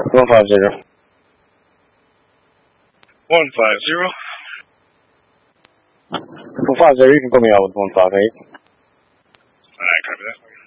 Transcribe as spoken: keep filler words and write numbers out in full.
one five zero. one five zero. one five zero, you can put me out with one five eight. Alright, copy that.